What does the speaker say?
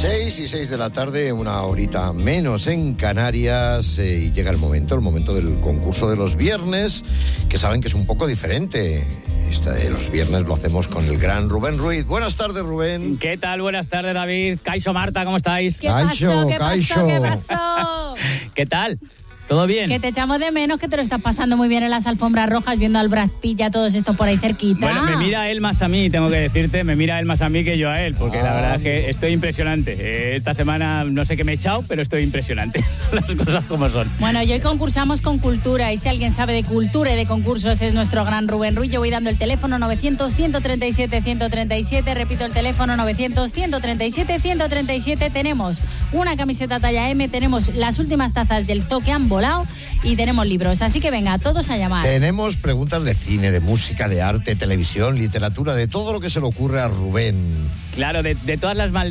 6:06 de la tarde, una horita menos en Canarias, y llega el momento del concurso de los viernes, que saben que es un poco diferente. Los viernes lo hacemos con el gran Rubén Ruiz. Buenas tardes, Rubén. ¿Qué tal? Buenas tardes, David. Caixo, Marta, ¿cómo estáis? ¿Qué pasó? ¿Qué pasó? ¿Qué tal? ¿Todo bien? Que te echamos de menos, que te lo estás pasando muy bien en las alfombras rojas, viendo al Brad Pitt y a todos estos por ahí cerquita. Bueno, me mira él más a mí, tengo que decirte, me mira él más a mí que yo a él, porque la verdad es que estoy impresionante. Esta semana no sé qué me he echado, pero estoy impresionante. Las cosas como son. Bueno, y hoy concursamos con cultura, y si alguien sabe de cultura y de concursos es nuestro gran Rubén Ruiz. Yo voy dando el teléfono 900-137-137, repito el teléfono 900-137-137. Tenemos una camiseta talla M, tenemos las últimas tazas del toque han volado y tenemos libros, así que venga, todos a llamar. Tenemos preguntas de cine, de música, de arte, televisión, literatura, de todo lo que se le ocurre a Rubén. Claro, de todas las maldades